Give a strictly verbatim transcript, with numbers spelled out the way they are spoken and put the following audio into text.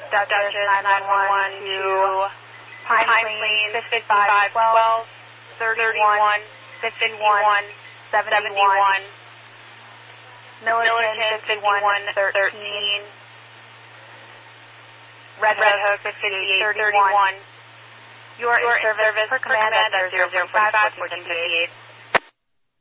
Duchess nine one one to Pine Plains fifty-five twelve, thirty-one, fifty-one, seventy-one, Militant fifty-one thirteen, Red Hook fifty-eight thirty-one. You are in service per command at zero zero five fourteen fifty-eight.